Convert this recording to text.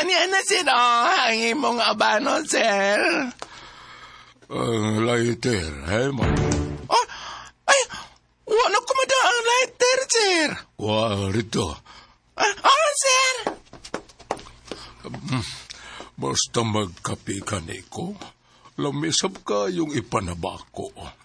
Aniya na sino ang imong abano, sir? Ang lighter, ma'am. Ay, wala ko mada ang lighter, sir. Rito. Sir. Basta magkape ka, Nico. Lamisap ka yung ipanabako.